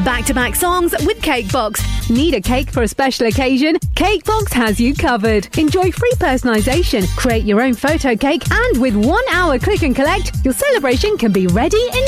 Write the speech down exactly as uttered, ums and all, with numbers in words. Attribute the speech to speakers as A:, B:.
A: back-to-back songs with Cakebox. Need a cake for a special occasion? Cakebox has you covered. Enjoy free personalisation, create your own photo cake, and with one hour click and collect, your celebration can be ready in